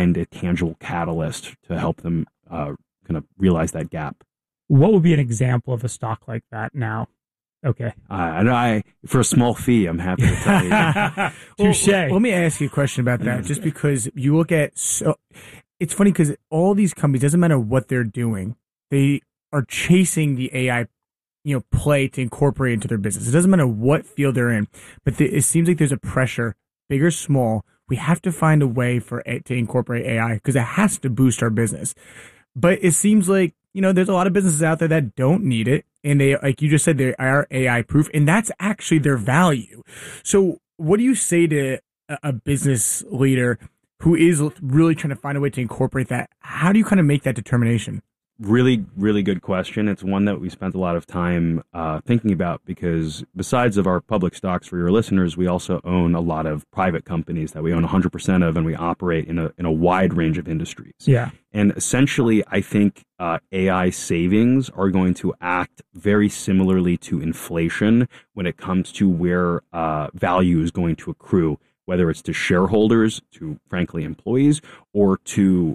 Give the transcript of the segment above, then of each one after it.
find a tangible catalyst to help them kind of realize that gap. What would be an example of a stock like that now? Okay. For a small fee, I'm happy to tell you. Touche. Well, let me ask you a question about that. Just because you look at, it's funny because all these companies, doesn't matter what they're doing, they are chasing the AI, play to incorporate into their business. It doesn't matter what field they're in, but it seems like there's a pressure, big or small. We have to find a way for it to incorporate AI because it has to boost our business. But it seems like, there's a lot of businesses out there that don't need it. And they, like you just said, they are AI proof, and that's actually their value. So what do you say to a business leader who is really trying to find a way to incorporate that? How do you kind of make that determination? Really, really good question. It's one that we spent a lot of time thinking about because besides of our public stocks for your listeners, we also own a lot of private companies that we own 100% of, and we operate in a wide range of industries. Yeah. And essentially, I think AI savings are going to act very similarly to inflation when it comes to where value is going to accrue, whether it's to shareholders, to, frankly, employees, or to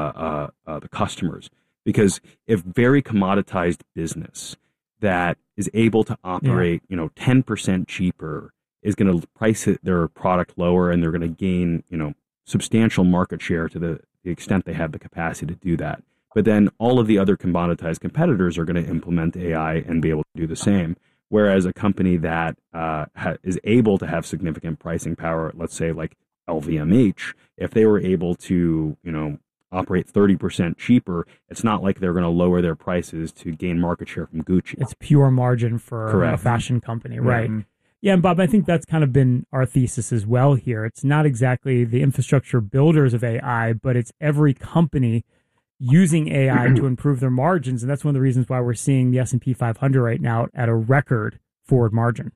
the customers. Because if very commoditized business that is able to operate, 10% cheaper is going to price their product lower, and they're going to gain, substantial market share to the extent they have the capacity to do that. But then all of the other commoditized competitors are going to implement AI and be able to do the same. Whereas a company that is able to have significant pricing power, let's say like LVMH, if they were able to, operate 30% cheaper, it's not like they're going to lower their prices to gain market share from Gucci. It's pure margin for a fashion company, right? Yeah, and Bob, I think that's kind of been our thesis as well here. It's not exactly the infrastructure builders of AI, but it's every company using AI to improve their margins, and that's one of the reasons why we're seeing the S&P 500 right now at a record forward margin.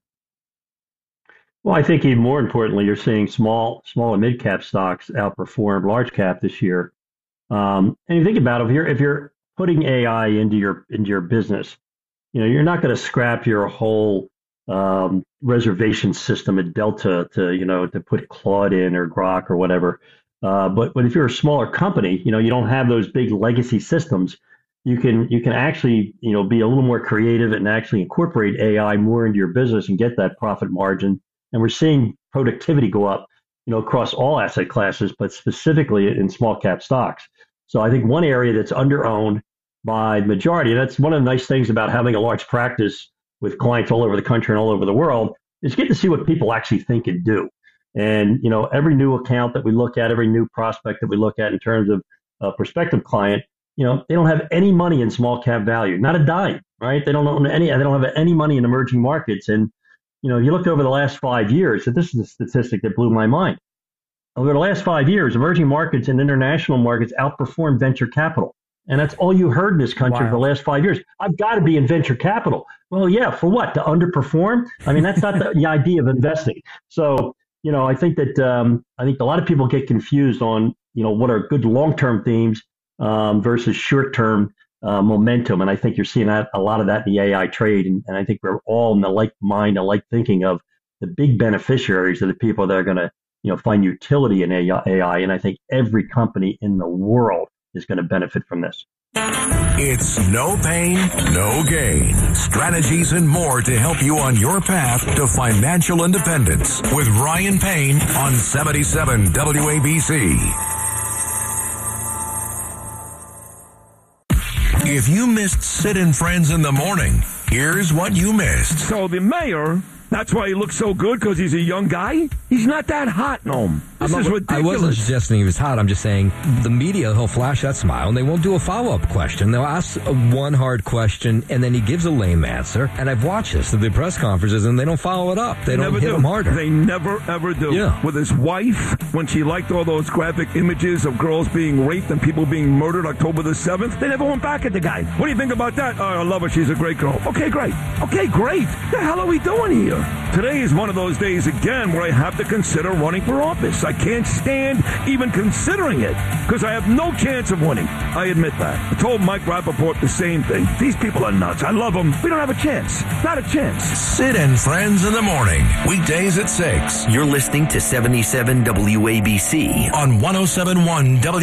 Well, I think even more importantly, you're seeing small and mid-cap stocks outperform large cap this year. And you think about it, if you're putting AI into your business, you're not going to scrap your whole reservation system at Delta to put Claude in or Grok or whatever. But if you're a smaller company, you don't have those big legacy systems. You can actually be a little more creative and actually incorporate AI more into your business and get that profit margin. And we're seeing productivity go up, across all asset classes, but specifically in small cap stocks. So I think one area that's underowned by the majority, and that's one of the nice things about having a large practice with clients all over the country and all over the world, is get to see what people actually think and do. And, every new account that we look at, every new prospect that we look at in terms of a prospective client, they don't have any money in small cap value, not a dime, right? They don't have any money in emerging markets. And, you look over the last 5 years, and this is a statistic that blew my mind. Over the last 5 years, emerging markets and international markets outperformed venture capital. And that's all you heard in this country for the last 5 years. I've got to be in venture capital. Well, yeah, for what? To underperform? I mean, that's not the idea of investing. So, I think that a lot of people get confused on, what are good long-term themes versus short-term momentum. And I think you're seeing a lot of that in the AI trade. And I think we're all in the like mind and like thinking of the big beneficiaries of the people that are going to find utility in AI. And I think every company in the world is going to benefit from this. It's no pain, no gain. Strategies and more to help you on your path to financial independence with Ryan Payne on 77 WABC. If you missed Sid and Friends in the morning, here's what you missed. So the mayor, that's why he looks so good, because he's a young guy? He's not that hot, Noam. This is ridiculous. I wasn't suggesting he was hot. I'm just saying the media, he'll flash that smile, and they won't do a follow-up question. They'll ask one hard question, and then he gives a lame answer. And I've watched this at the press conferences, and they don't follow it up. They don't hit him harder. They never, ever do. Yeah. With his wife, when she liked all those graphic images of girls being raped and people being murdered October the 7th, they never went back at the guy. What do you think about that? Oh, I love her. She's a great girl. Okay, great. Okay, great. What the hell are we doing here? Today is one of those days, again, where I have to consider running for office. I can't stand even considering it because I have no chance of winning. I admit that. I told Mike Rappaport the same thing. These people are nuts. I love them. We don't have a chance. Not a chance. Sid and Friends in the morning. Weekdays at 6. You're listening to 77 WABC On 107.1